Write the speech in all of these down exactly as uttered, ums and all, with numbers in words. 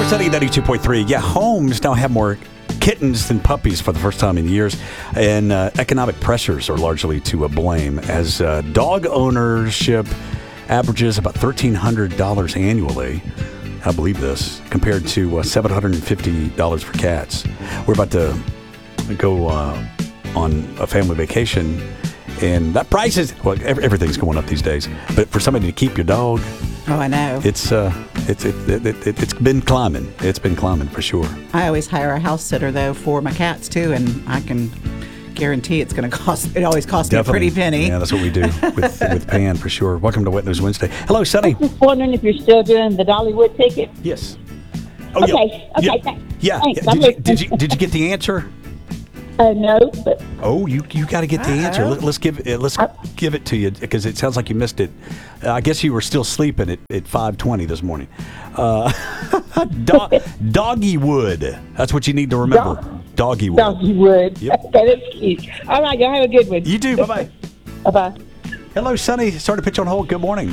Sunny ninety-two point three. Yeah, homes now have more kittens than puppies for the first time in years, and uh, economic pressures are largely to uh, blame as uh, dog ownership averages about thirteen hundred dollars annually. I believe this, compared to uh, seven hundred fifty dollars for cats. We're about to go uh, on a family vacation, and that price is, well, everything's going up these days. But for somebody to keep your dog, oh, I know. It's uh, it's it, it, it, it's been climbing. It's been climbing for sure. I always hire a house sitter though for my cats too, and I can guarantee it's going to cost. It always costs Definitely. me a pretty penny. Yeah, that's what we do with with Pan for sure. Welcome to Wet News Wednesday. Hello, Sunny. I was just wondering if you're still doing the Dollywood ticket. Yes. Oh, Okay, yeah. okay, Yeah. thanks. Yeah. Thanks, yeah. I'm Did, you, listening. did you did you get the answer? Uh, no, but Oh, you you got to get the answer. Uh-oh. Let, let's give it. Let's give it to you because it sounds like you missed it. Uh, I guess you were still sleeping at, at five twenty this morning. Uh, do, Doggywood. That's what you need to remember. Doggywood. Dollywood. Yep. Okay, that's cute. All right, y'all have a good one. You do. Bye bye. Bye-bye. Hello, Sunny. Sorry to pitch on hold. Good morning.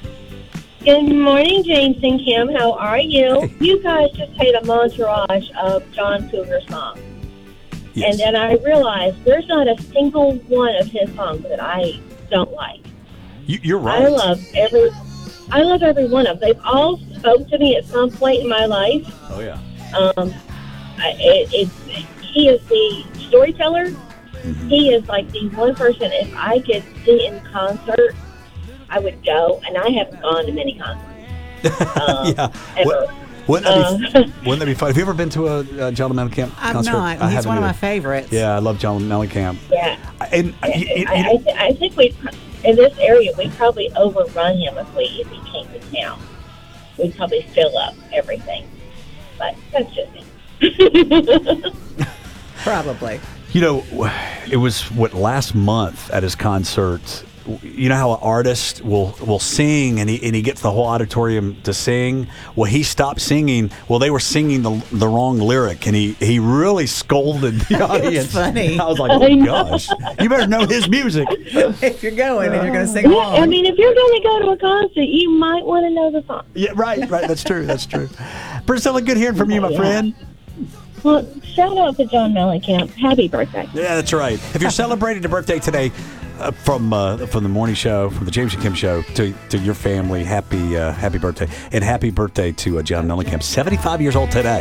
Good morning, James and Kim. How are you? You guys just played a montage of John Cougar's songs. Yes. And then I realized there's not a single one of his songs that I don't like. You, you're right. I love every I love every one of them. They've all spoke to me at some point in my life. Oh yeah. Um, I, it, it's he is the storyteller. Mm-hmm. He is like the one person, if I could see in concert, I would go, and I haven't gone to many concerts. Um, yeah. ever. What, wouldn't, that be, Um, wouldn't that be fun? Have you ever been to a uh, John Mellencamp I'm concert? not. I He's haven't one of my either. favorites. Yeah, I love John Mellencamp. Yeah. And uh, you, you, I, I, you, th- I think we, in this area, we probably overrun him if we if he came to town. We'd probably fill up everything. But that's just me. Probably. you know, it was what last month at his concert. You know how an artist will, will sing and he and he gets the whole auditorium to sing. Well, he stopped singing. Well, they were singing the the wrong lyric, and he, he really scolded the audience. funny. I was like, oh gosh, you better know his music. If you're going and you're going to sing Yeah, along. I mean, if you're going to go to a concert, you might want to know the song. Yeah, right, right. That's true. That's true. Priscilla, good hearing from you, my Yeah. friend. Well, shout out to John Mellencamp. Happy birthday. Yeah, that's right. If you're celebrating a birthday today, uh, from uh, from the morning show, from the James and Kim show to, to your family, happy uh, happy birthday, and happy birthday to uh, John Mellencamp, seventy-five years old today.